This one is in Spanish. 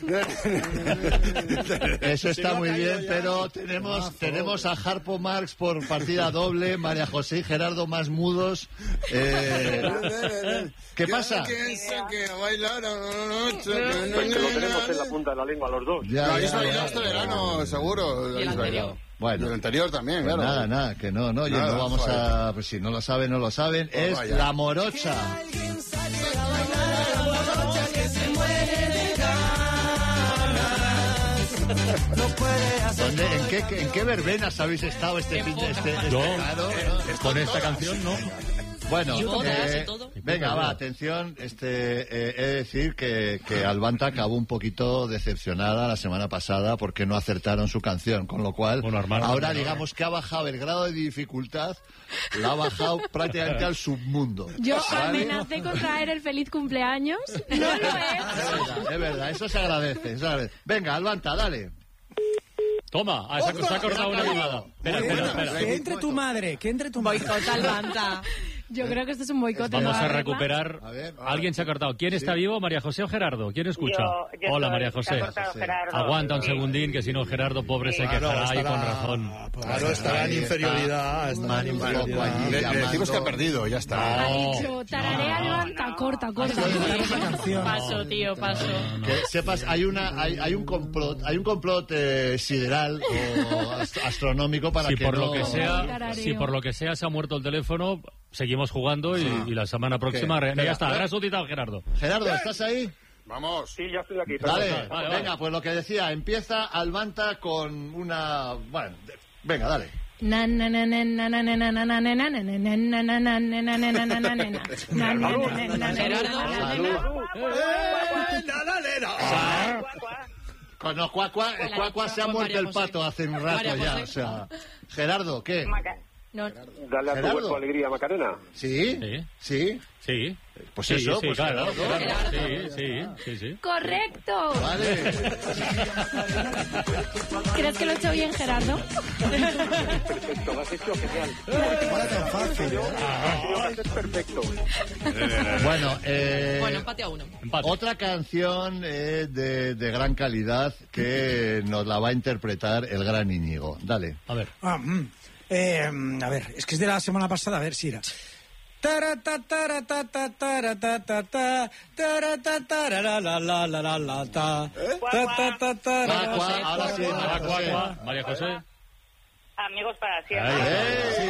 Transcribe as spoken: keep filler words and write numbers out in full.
Eso está muy bien, pero tenemos ah, tenemos a Harpo Marx por partida doble, María José y Gerardo más mudos. Eh, ¿Qué pasa? Que bailar pues que lo tenemos en la punta de la lengua los dos. Ya, ya, habéis bailado este verano, seguro. Y el anterior. Bueno, el anterior también, pues claro. Nada, nada, que no, no, oye, no vamos a... Pues si no lo saben, no lo saben. Oh, es vaya. La Morocha. ¿Dónde, en, qué, ¿En qué verbenas habéis estado este fin de este, este no, verano? Eh, con esta canción, no. Bueno, eh, venga, va, atención, este, eh, he de decir que, que Albanta acabó un poquito decepcionada la semana pasada porque no acertaron su canción, con lo cual, bueno, hermano, ahora hermano, digamos que ha bajado el grado de dificultad, la ha bajado prácticamente al submundo. Yo ¿vale? amenacé con traer el feliz cumpleaños, no lo he hecho. Es verdad, es verdad, eso se agradece, se agradece. Venga, Albanta, dale. Toma, ah, se, se ha cortado una llamada. Espera, espera, espera. Que entre tu madre, que entre tu madre. Boicot Albanta. Yo creo que esto es un boicot. Vamos a recuperar. A ver, a Alguien se ha cortado. ¿Quién está sí. vivo? ¿María José o Gerardo? ¿Quién escucha? Yo, yo Hola, soy, María José. Gerardo. Aguanta un segundín, que si no, Gerardo, pobre, sí. se quejará claro, y con razón. Claro, estará en inferioridad. Estará en inferioridad. Le, le decimos que ha perdido, ya está. Ha dicho, tararea Albanta, corta, corta. Paso, tío, paso. Que sepas, hay una, hay, hay un complot, hay un complot eh, sideral o ast astronómico para si que por no... lo que sea, si por lo que sea se ha muerto el teléfono, seguimos jugando y, ah. y la semana próxima re... ya está, ahora resucitado Gerardo. Gerardo, ¿estás ahí? Vamos. Sí, ya estoy aquí. Vale, vale, vale, venga, vale. Pues lo que decía, empieza Albanta con una... Bueno, venga, dale. No, Cuacua, Cuacua se ha muerto el pato hace un rato ya, o sea... Gerardo, ¿qué? No. Dale a tu cuerpo alegría, Macarena. ¿Sí? Sí. ¿Sí? Sí. Pues sí, eso, sí, pues claro, claro, claro. Sí, sí, sí, sí. ¡Correcto! Vale. ¿Crees que lo he hecho bien, Gerardo? Perfecto, lo has hecho genial. Ahora tan fácil. Es perfecto. Bueno, eh, bueno, empate a uno. Empate. Otra canción eh, de, de gran calidad que nos la va a interpretar el gran Íñigo. Dale. A ver. Ah, mm. eh, a ver, es que es de la semana pasada, a ver si era... Tarata tarata tarata tarata tarata tarata la la la la la ta. Ahora sí, María José. Amigos para siempre. Ay,